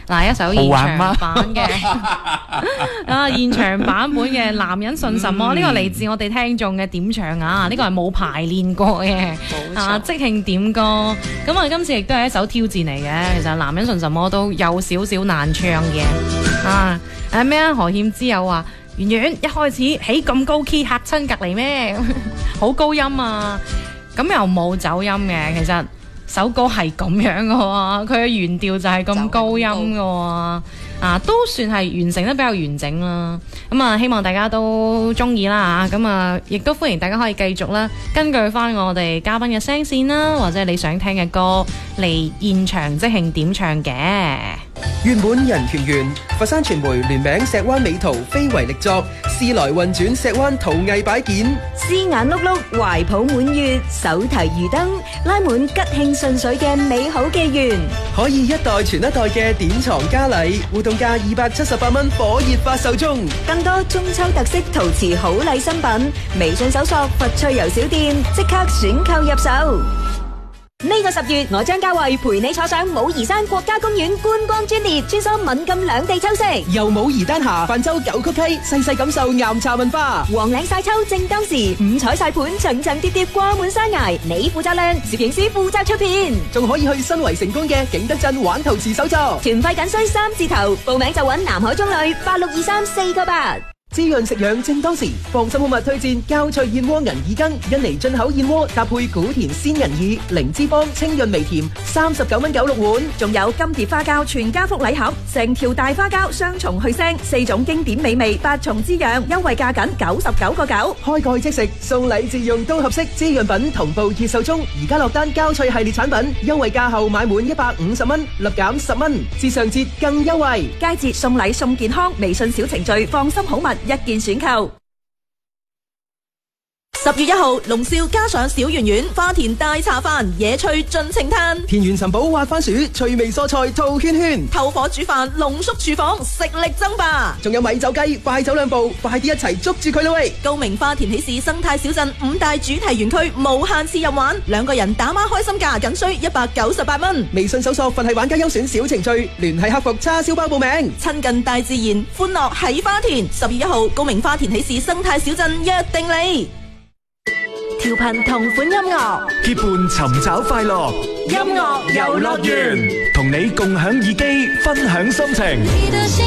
嗱，一首現場版嘅現場版本嘅《男人信什麼》呢個嚟自我哋聽眾嘅點唱啊，呢個係冇排練過嘅即興點歌。咁啊，今次亦都係一首挑戰嚟嘅。其實《男人信什麼》都有少少難唱嘅咩啊？何憲之有話圓圓一開始起咁高 key 嚇親隔離咩？好高音啊！咁又冇走音嘅，其實首歌係咁樣嘅喎，佢嘅原調就係咁高音嘅喎，都算係完成得比較完整啦。咁啊，希望大家都中意啦嚇。咁啊，亦都歡迎大家可以繼續啦，根據翻我哋嘉賓嘅聲線啦，或者你想聽嘅歌嚟現場即興點唱嘅。 原本人團圓，佛山傳媒聯名石灣美圖非遺力作，時來運轉石灣陶藝擺件， 絲眼碌碌，懷抱滿月，手提魚燈，拉滿吉慶順水嘅美好紀元。 可以一代傳一代嘅典藏嘉禮，活動價278蚊，火熱發售中。 更多中秋特色陶瓷好禮新品，微信搜索佛趣遊小店，即刻選購入手。呢個10月，我張家慧陪你坐上武夷山國家公園觀光專列，穿梭閩贛兩地秋色， 由武夷丹霞泛舟九曲溪，細細感受岩茶文化。 黃嶺晒秋正當時，五彩晒盤層層疊疊掛滿山崖，你負責靚，攝影師負責出片， 仲可以去新圍成功嘅景德鎮玩陶瓷手作。 團費僅需3字頭，報名就揾南海中旅8623498。 滋潤食養正當時，放心好物推薦膠脆燕窩銀耳羹，印尼進口燕窩搭配古田鮮銀耳，零脂肪清潤微甜，39.96蚊碗。 仲有金蝶花膠全家福禮盒，成條大花膠雙重去腥，4種經典美味，8重滋養，優惠價僅99.9。 開蓋即食，送禮自用都合適。滋潤品同步熱售中，而家落單膠脆系列產品，優惠價後買滿150蚊，立減10蚊，至上節更優惠。 佳節送禮送健康，微信小程序放心好物一件選購。 10月1號，龍少加上小圓圓花田大茶飯，野趣盡情嘆， 田園尋寶滑番薯，趣味蔬菜套圈圈， 透火煮飯濃縮廚房，食力爭霸。 仲有米酒雞，快走兩步，快啲一齊捉住佢啦喂！ 高明花田喜事生態小鎮5大主題園區無限次任玩，2個人打孖開心價僅需198蚊。 微信搜索佛系玩家優選小程序，聯繫客服叉燒包報名。 親近大自然，歡樂喺花田。10月1號，高明花田喜事生態小鎮約定你。 調頻同款音樂， 結伴尋找快樂， 音樂遊樂園， 同你共享耳機，分享心情。